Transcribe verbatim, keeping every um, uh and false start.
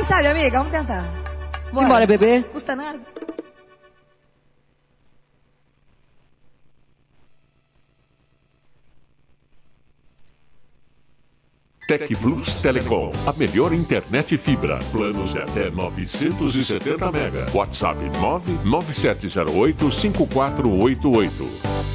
Quem sabe, amiga? Vamos tentar. Simbora, bebê. Custa nada. Tec Plus Telecom, a melhor internet fibra. Planos de até novecentos e setenta mega. WhatsApp nove nove sete zero oito cinco quatro oito oito.